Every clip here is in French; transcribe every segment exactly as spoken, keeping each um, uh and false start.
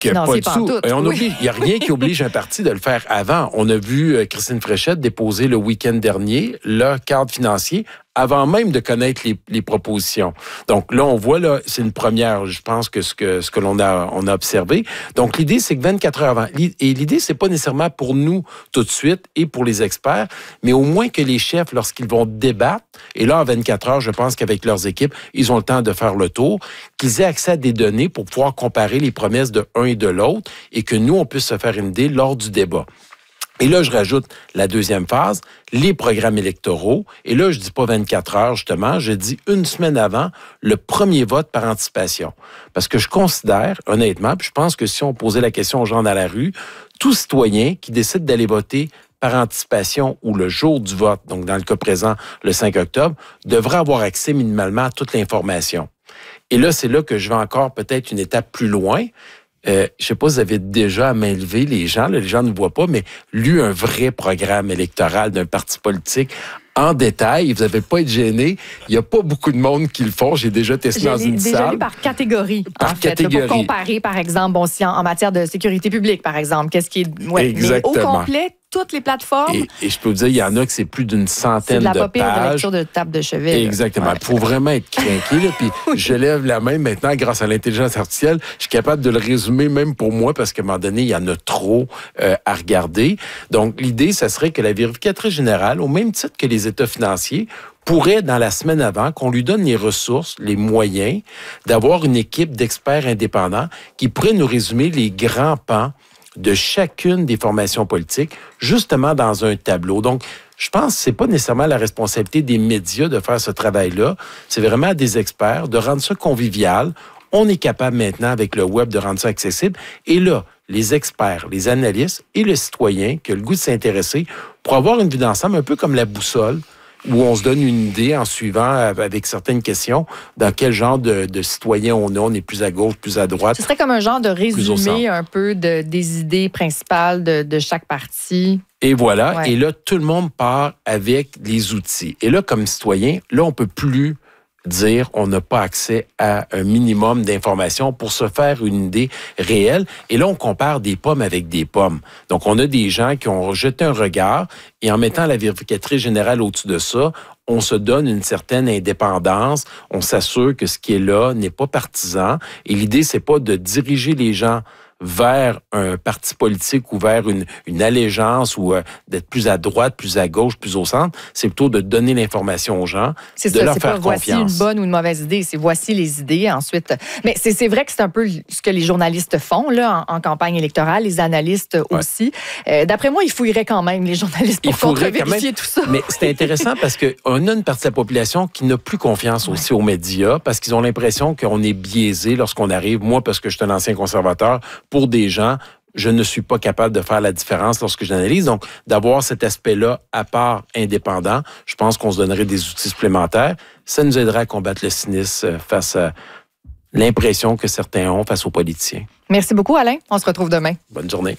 financier pas tout. Et on oui. oublie, il n'y a rien qui oblige un parti de le faire avant. On a vu euh, Christine Fréchette déposer le week-end dernier le cadre financier avant même de connaître les, les propositions. Donc là, on voit, là, c'est une première, je pense, que ce que, ce que l'on a, on a observé. Donc l'idée, c'est que vingt-quatre heures avant, et l'idée, c'est pas nécessairement pour nous tout de suite et pour les experts, mais au moins que les chefs, lorsqu'ils vont débattre, et là, en vingt-quatre heures, je pense qu'avec leurs équipes, ils ont le temps de faire le tour, qu'ils aient accès à des données pour pouvoir comparer les promesses de un et de l'autre, et que nous, on puisse se faire une idée lors du débat. Et là, je rajoute la deuxième phase, les programmes électoraux. Et là, je dis pas vingt-quatre heures, justement, je dis une semaine avant, le premier vote par anticipation. Parce que je considère, honnêtement, puis je pense que si on posait la question aux gens dans la rue, tout citoyen qui décide d'aller voter par anticipation ou le jour du vote, donc dans le cas présent, le cinq octobre, devrait avoir accès minimalement à toute l'information. Et là, c'est là que je vais encore peut-être une étape plus loin. Euh, je sais pas si vous avez déjà à main levée, les gens, là, les gens ne voient pas, mais lu un vrai programme électoral d'un parti politique en détail. Vous n'avez pas à être gêné. Il n'y a pas beaucoup de monde qui le font. J'ai déjà testé J'ai dans une déjà salle. Lu par catégorie, par en fait, catégorie. Là, pour comparer, par exemple, bon, si en, en matière de sécurité publique, par exemple, qu'est-ce qui est... Ouais, Exactement. Mais au complet, toutes les plateformes. Et, et je peux vous dire, il y en a que c'est plus d'une centaine de, de la papier pages. de lecture de table de chevet. Exactement. Il ouais. faut vraiment être craqué. Là, puis je lève la main maintenant, grâce à l'intelligence artificielle, je suis capable de le résumer même pour moi, parce qu'à un moment donné, il y en a trop euh, à regarder. Donc, l'idée, ça serait que la vérificatrice générale, au même titre que les états financiers, pourrait, dans la semaine avant, qu'on lui donne les ressources, les moyens, d'avoir une équipe d'experts indépendants qui pourrait nous résumer les grands pans de chacune des formations politiques, justement dans un tableau. Donc, je pense que c'est pas nécessairement la responsabilité des médias de faire ce travail-là. C'est vraiment des experts de rendre ça convivial. On est capable maintenant, avec le web, de rendre ça accessible. Et là, les experts, les analystes et le citoyen qui a le goût de s'intéresser pour avoir une vue d'ensemble, un peu comme la boussole, où on se donne une idée en suivant avec certaines questions dans quel genre de, de citoyen on est. On est plus à gauche, plus à droite. Ce serait comme un genre de résumé un peu de, des idées principales de, de chaque parti. Et voilà. Ouais. Et là, tout le monde part avec les outils. Et là, comme citoyen, là, on peut plus dire on n'a pas accès à un minimum d'informations pour se faire une idée réelle. Et là, on compare des pommes avec des pommes. Donc, on a des gens qui ont jeté un regard et en mettant la vérificatrice générale au-dessus de ça, on se donne une certaine indépendance. On s'assure que ce qui est là n'est pas partisan. Et l'idée, c'est pas de diriger les gens vers un parti politique ou vers une, une allégeance ou euh, d'être plus à droite, plus à gauche, plus au centre. C'est plutôt de donner l'information aux gens, c'est de ça, leur c'est faire pas confiance. Voici une bonne ou une mauvaise idée, c'est voici les idées ensuite. Mais c'est, c'est vrai que c'est un peu ce que les journalistes font là en, en campagne électorale, les analystes ouais. aussi. Euh, d'après moi, ils fouilleraient quand même, les journalistes, pour contre-vérifier tout ça. Mais c'est intéressant parce qu'on a une partie de la population qui n'a plus confiance ouais. aussi aux médias parce qu'ils ont l'impression qu'on est biaisé lorsqu'on arrive. Moi, parce que je suis un ancien conservateur, pour des gens, je ne suis pas capable de faire la différence lorsque j'analyse. Donc, d'avoir cet aspect-là à part indépendant, je pense qu'on se donnerait des outils supplémentaires. Ça nous aiderait à combattre le cynisme face à l'impression que certains ont face aux politiciens. Merci beaucoup, Alain. On se retrouve demain. Bonne journée.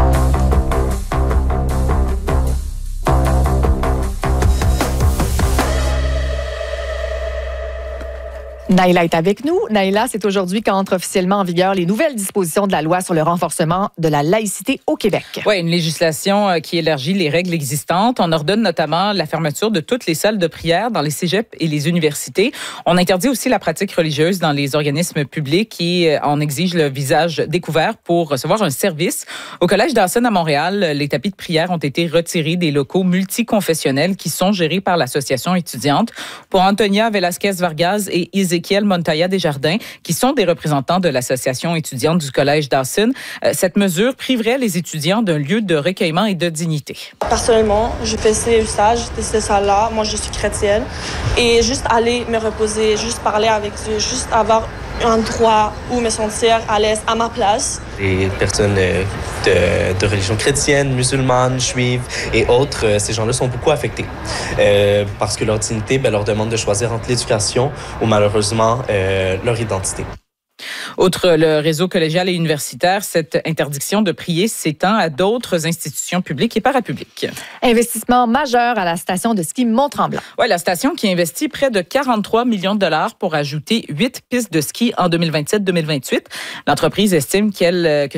Naïla est avec nous. Naïla, c'est aujourd'hui qu'entrent officiellement en vigueur les nouvelles dispositions de la loi sur le renforcement de la laïcité au Québec. Oui, une législation qui élargit les règles existantes. On ordonne notamment la fermeture de toutes les salles de prière dans les cégeps et les universités. On interdit aussi la pratique religieuse dans les organismes publics et on exige le visage découvert pour recevoir un service. Au Collège Dawson à Montréal, les tapis de prière ont été retirés des locaux multiconfessionnels qui sont gérés par l'association étudiante. Pour Antonia Velasquez-Vargas et Isée Ézéchiel Montoya Desjardins, qui sont des représentants de l'association étudiante du Collège Dawson. Euh, cette mesure priverait les étudiants d'un lieu de recueillement et de dignité. Personnellement, je faisais usage de ces salles-là. Moi, je suis chrétienne. Et juste aller me reposer, juste parler avec Dieu, juste avoir un endroit où me sentir à l'aise à ma place. Les personnes de, de religion chrétienne, musulmane, juive et autres, ces gens-là sont beaucoup affectés euh, parce que leur dignité ben, leur demande de choisir entre l'éducation ou malheureusement euh, leur identité. Outre le réseau collégial et universitaire, cette interdiction de prier s'étend à d'autres institutions publiques et parapubliques. Investissement majeur à la station de ski Mont-Tremblant. Oui, la station qui investit près de quarante-trois millions de dollars pour ajouter huit pistes de ski en deux mille vingt-sept deux mille vingt-huit. L'entreprise estime qu'elle, que